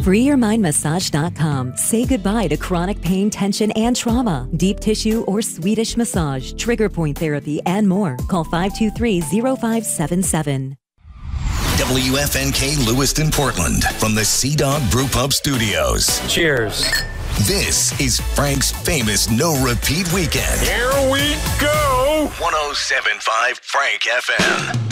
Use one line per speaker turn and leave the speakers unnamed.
FreeYourMindMassage.com. Say goodbye to chronic pain, tension, and trauma. Deep tissue or Swedish massage, trigger point therapy, and more. Call 523-0577.
WFNK Lewiston, Portland, from the Sea Dog Brewpub Studios.
Cheers.
This is Frank's famous no-repeat weekend.
Here we go.
107.5 Frank FM.